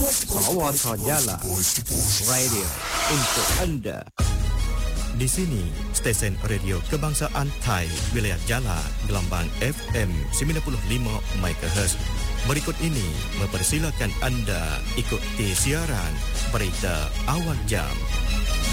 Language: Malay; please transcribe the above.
Sawata Jala Radio untuk anda. Di sini, stesen radio kebangsaan Thai, wilayah Jala, gelombang FM 95 MHz. Berikut ini mempersilakan anda ikuti siaran berita awal jam.